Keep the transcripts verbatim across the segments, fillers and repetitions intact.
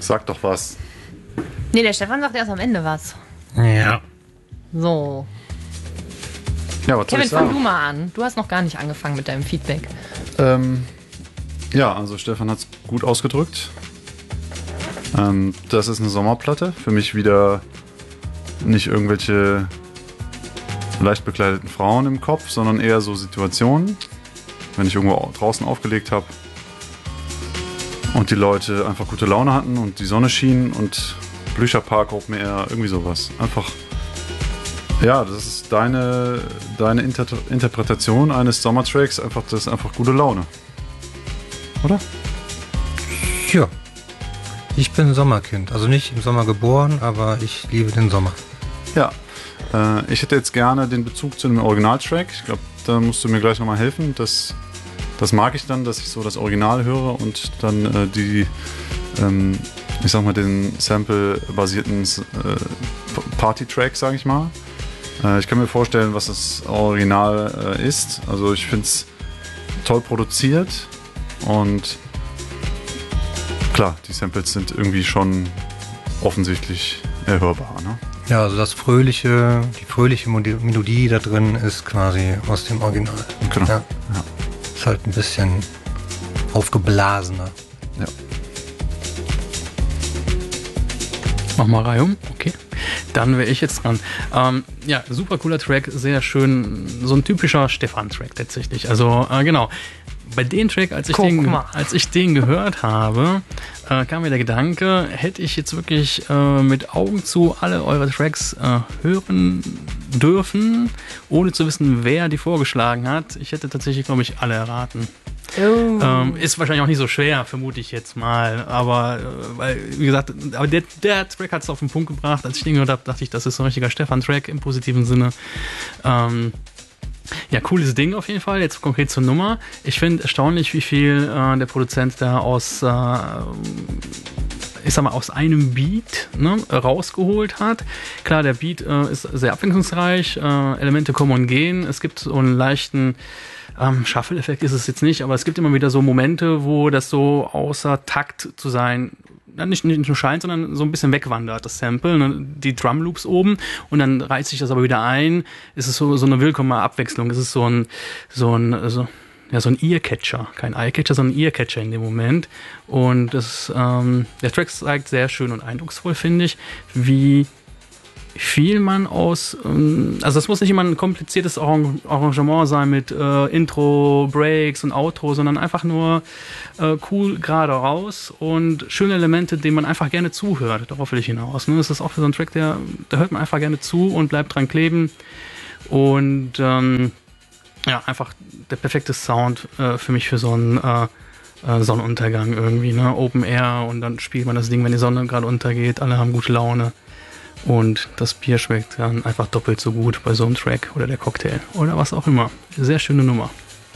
Sag doch was. Nee, der Stefan sagt erst am Ende was. Ja. So. Ja, was soll Kevin, ich sagen? fang du mal an. Du hast noch gar nicht angefangen mit deinem Feedback. Ähm, ja, also Stefan hat es gut ausgedrückt. Ähm, das ist eine Sommerplatte. Für mich wieder nicht irgendwelche leicht bekleideten Frauen im Kopf, sondern eher so Situationen, wenn ich irgendwo draußen aufgelegt habe und die Leute einfach gute Laune hatten und die Sonne schien und Blücherpark Open Air, irgendwie sowas. Einfach, ja, das ist deine, deine Inter- Interpretation eines Sommertracks, einfach, das ist einfach gute Laune. Oder? Ja. Ich bin Sommerkind. Also nicht im Sommer geboren, aber ich liebe den Sommer. Ja. Äh, ich hätte jetzt gerne den Bezug zu dem Originaltrack. Ich glaube, da musst du mir gleich nochmal helfen. Das, das mag ich dann, dass ich so das Original höre und dann äh, die, ähm, ich sag mal, den Sample-basierten äh, Party-Track, sag ich mal. Äh, ich kann mir vorstellen, was das Original äh, ist. Also ich finde es toll produziert und klar, die Samples sind irgendwie schon offensichtlich erhörbar, ne? Ja, also das fröhliche, die fröhliche Melodie da drin ist quasi aus dem Original. Genau. Ja. Ja. Ist halt ein bisschen aufgeblasener. Ja. Mach mal Reihum, okay. Dann wäre ich jetzt dran. Ähm, ja, super cooler Track, sehr schön, so ein typischer Stefan-Track tatsächlich. Also äh, genau, bei dem Track, als ich, Guck den, mal. als ich den gehört habe, äh, kam mir der Gedanke, hätte ich jetzt wirklich äh, mit Augen zu alle eure Tracks äh, hören dürfen, ohne zu wissen, wer die vorgeschlagen hat. Ich hätte tatsächlich, glaube ich, alle erraten. Oh. Ähm, ist wahrscheinlich auch nicht so schwer, vermute ich jetzt mal. Aber, äh, weil, wie gesagt, aber der, der Track hat es auf den Punkt gebracht. Als ich den gehört habe, dachte ich, das ist so ein richtiger Stefan-Track im positiven Sinne. Ähm, ja, cooles Ding auf jeden Fall. Jetzt konkret zur Nummer. Ich finde erstaunlich, wie viel äh, der Produzent da aus, äh, ich sag mal, aus einem Beat ne, rausgeholt hat. Klar, der Beat äh, ist sehr abwechslungsreich. Äh, Elemente kommen und gehen. Es gibt so einen leichten Ähm, Shuffle-Effekt ist es jetzt nicht, aber es gibt immer wieder so Momente, wo das so außer Takt zu sein, ja, nicht, nicht nur scheint, sondern so ein bisschen wegwandert, das Sample, ne? Die Drum-Loops oben und dann reißt sich das aber wieder ein. Es ist so, so eine willkommene Abwechslung. Es ist so ein, so ein, so, ja, so ein Earcatcher. Kein Eyecatcher, sondern ein Earcatcher in dem Moment. Und das, ähm, der Track zeigt sehr schön und eindrucksvoll, finde ich, wie viel man aus, also es muss nicht immer ein kompliziertes Arrangement sein mit äh, Intro, Breaks und Outro, sondern einfach nur äh, cool gerade raus und schöne Elemente, denen man einfach gerne zuhört. Darauf will ich hinaus. Ne? Das ist auch für so einen Track, der, da hört man einfach gerne zu und bleibt dran kleben. Und ähm, ja, einfach der perfekte Sound äh, für mich für so einen äh, äh, Sonnenuntergang irgendwie, ne? Open Air und dann spielt man das Ding, wenn die Sonne gerade untergeht, alle haben gute Laune. Und das Bier schmeckt dann einfach doppelt so gut bei so einem Track oder der Cocktail oder was auch immer. Sehr schöne Nummer.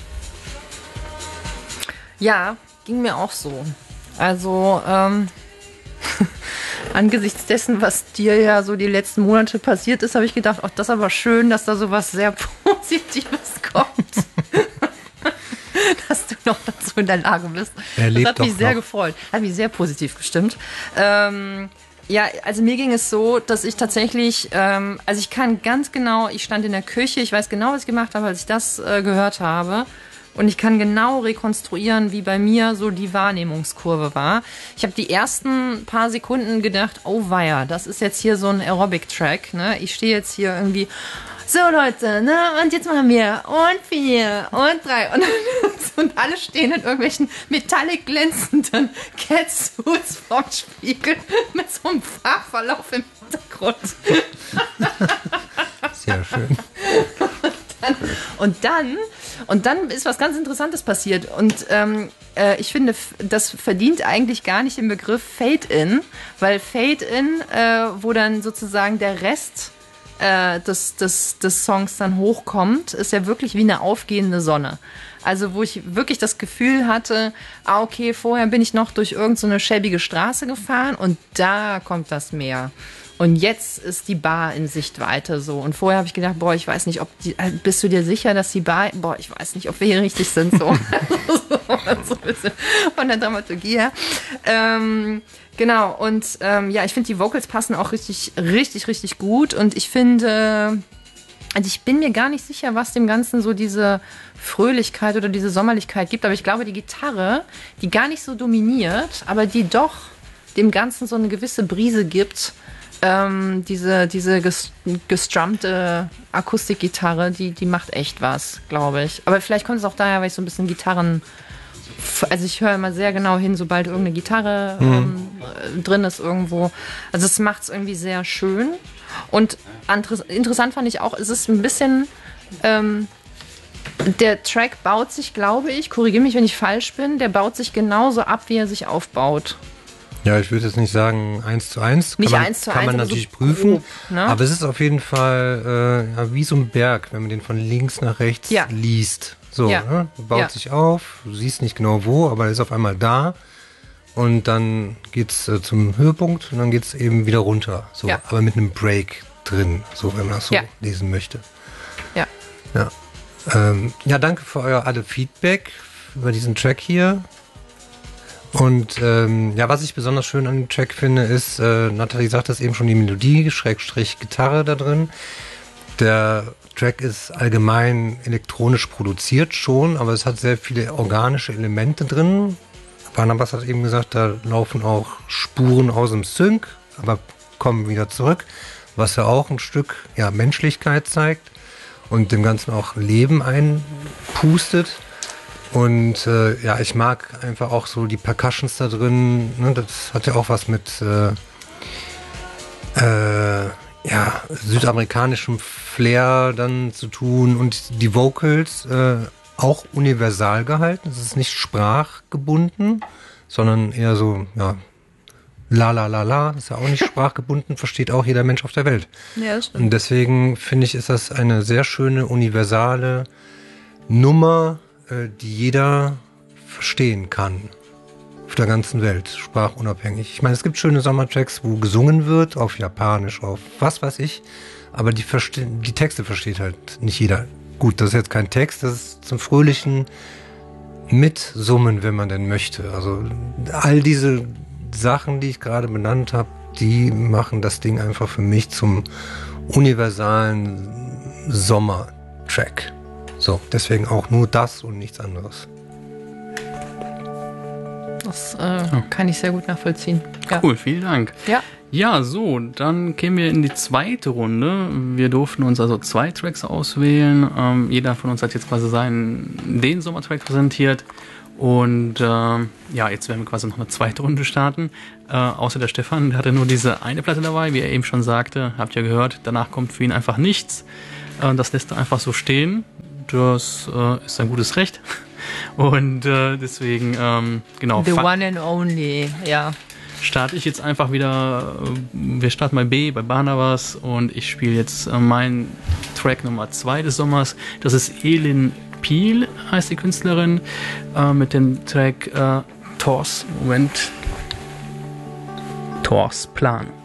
Ja, ging mir auch so. Also, ähm, angesichts dessen, was dir ja so die letzten Monate passiert ist, habe ich gedacht, ach, das ist aber schön, dass da sowas sehr Positives kommt. Dass du noch dazu in der Lage bist. Er das lebt hat mich doch sehr noch. gefreut. Hat mich sehr positiv gestimmt. Ähm, Ja, also mir ging es so, dass ich tatsächlich, ähm, also ich kann ganz genau, ich stand in der Küche, ich weiß genau, was ich gemacht habe, als ich das äh, gehört habe. Und ich kann genau rekonstruieren, wie bei mir so die Wahrnehmungskurve war. Ich habe die ersten paar Sekunden gedacht, oh weia, das ist jetzt hier so ein Aerobic-Track. Ne? Ich stehe jetzt hier irgendwie, so Leute, ne? Und jetzt machen wir und vier und drei. Und, und alle stehen in irgendwelchen metallic glänzenden Catsuits vorm Spiegel mit so einem Farbverlauf im Hintergrund. Sehr schön. Dann, und dann und dann ist was ganz Interessantes passiert und ähm, äh, ich finde, das verdient eigentlich gar nicht den Begriff Fade-In, weil Fade-In, äh, wo dann sozusagen der Rest äh, des, des, des Songs dann hochkommt, ist ja wirklich wie eine aufgehende Sonne. Also wo ich wirklich das Gefühl hatte, ah okay, vorher bin ich noch durch irgend so eine schäbige Straße gefahren und da kommt das Meer. Und jetzt ist die Bar in Sichtweite so. Und vorher habe ich gedacht, boah, ich weiß nicht, ob die, bist du dir sicher, dass die Bar, boah, ich weiß nicht, ob wir hier richtig sind, so. so, so ein bisschen von der Dramaturgie her. Ähm, genau, und ähm, ja, ich finde, die Vocals passen auch richtig, richtig, richtig gut. Und ich finde, also ich bin mir gar nicht sicher, was dem Ganzen so diese Fröhlichkeit oder diese Sommerlichkeit gibt. Aber ich glaube, die Gitarre, die gar nicht so dominiert, aber die doch dem Ganzen so eine gewisse Brise gibt, Ähm, diese diese gestrummte Akustikgitarre, die, die macht echt was, glaube ich. Aber vielleicht kommt es auch daher, weil ich so ein bisschen Gitarren... Also ich höre immer sehr genau hin, sobald irgendeine Gitarre mhm. ähm, drin ist irgendwo. Also es macht es irgendwie sehr schön. Und interessant fand ich auch, es ist ein bisschen... Ähm, der Track baut sich, glaube ich, korrigiere mich, wenn ich falsch bin, der baut sich genauso ab, wie er sich aufbaut. Ja, ich würde jetzt nicht sagen eins zu eins. Nicht kann man, eins zu kann eins, man aber natürlich so prüfen. grob, ne? Aber es ist auf jeden Fall äh, ja, wie so ein Berg, wenn man den von links nach rechts ja. liest. So, ja. ne? Baut ja. sich auf, du siehst nicht genau wo, aber er ist auf einmal da. Und dann geht's äh, zum Höhepunkt und dann geht's eben wieder runter. So, ja. aber mit einem Break drin, so wenn man das so ja. lesen möchte. Ja. Ja. Ähm, ja, danke für euer alle Feedback über diesen Track hier. Und ähm, ja, was ich besonders schön an dem Track finde, ist, äh, Nathalie sagt das eben schon, die Melodie, Schrägstrich Gitarre da drin. Der Track ist allgemein elektronisch produziert schon, aber es hat sehr viele organische Elemente drin. Barnabas hat eben gesagt, da laufen auch Spuren aus dem Sync, aber kommen wieder zurück, was ja auch ein Stück ja, Menschlichkeit zeigt und dem Ganzen auch Leben einpustet. Und äh, ja, ich mag einfach auch so die Percussions da drin. Ne? Das hat ja auch was mit äh, äh, ja, südamerikanischem Flair dann zu tun. Und die Vocals äh, auch universal gehalten. Es ist nicht sprachgebunden, sondern eher so, ja, la la la la. Ist ja auch nicht sprachgebunden, versteht auch jeder Mensch auf der Welt. Ja, das stimmt. Und deswegen finde ich, ist das eine sehr schöne, universale Nummer, die jeder verstehen kann auf der ganzen Welt, sprachunabhängig. Ich meine, es gibt schöne Sommertracks, wo gesungen wird, auf Japanisch, auf was weiß ich, aber die, verste- die Texte versteht halt nicht jeder. Gut, das ist jetzt kein Text, das ist zum fröhlichen Mitsummen, wenn man denn möchte. Also all diese Sachen, die ich gerade benannt habe, die machen das Ding einfach für mich zum universalen Sommertrack. So, deswegen auch nur das und nichts anderes. Das äh, oh. kann ich sehr gut nachvollziehen. Ja. Cool, vielen Dank. Ja. Ja, so, dann kämen wir in die zweite Runde. Wir durften uns also zwei Tracks auswählen. Ähm, jeder von uns hat jetzt quasi seinen, den Sommertrack präsentiert. Und äh, ja, jetzt werden wir quasi noch eine zweite Runde starten. Äh, außer der Stefan, der hatte nur diese eine Platte dabei, wie er eben schon sagte. Habt ihr gehört, danach kommt für ihn einfach nichts. Äh, das lässt er einfach so stehen. Das äh, ist ein gutes Recht. Und äh, deswegen, ähm, genau. The one and only, ja. Starte ich jetzt einfach wieder, äh, wir starten bei B, bei Barnabas und ich spiele jetzt äh, meinen Track Nummer zwei des Sommers. Das ist Elin Piel, heißt die Künstlerin, äh, mit dem Track äh, Thors, Moment, Thors Plan.